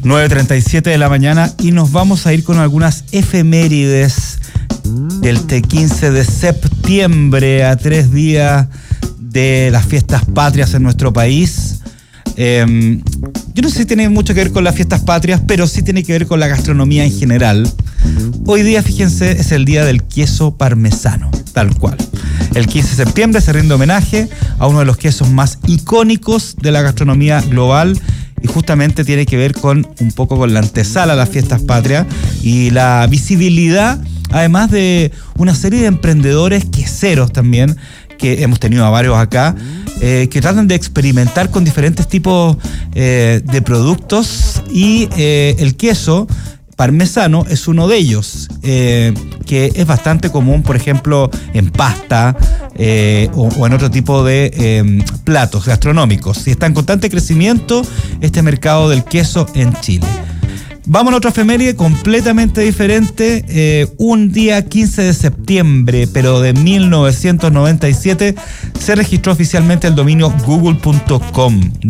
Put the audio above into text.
9:37 de la mañana y nos vamos a ir con algunas efemérides del 15 de septiembre a 3 días de las fiestas patrias en nuestro país. Yo no sé si tiene mucho que ver con las fiestas patrias, pero sí tiene que ver con la gastronomía en general. Hoy día, fíjense, es el día del queso parmesano, tal cual. El 15 de septiembre se rinde homenaje a uno de los quesos más icónicos de la gastronomía global y justamente tiene que ver con un poco con la antesala a las fiestas patrias y la visibilidad, además de una serie de emprendedores queseros también, que hemos tenido a varios acá, que tratan de experimentar con diferentes tipos de productos y el queso parmesano es uno de ellos, que es bastante común, por ejemplo, en pasta o en otro tipo de platos gastronómicos. Y está en constante crecimiento este mercado del queso en Chile. Vamos a otra efeméride completamente diferente. Un día 15 de septiembre, pero de 1997, se registró oficialmente el dominio google.com.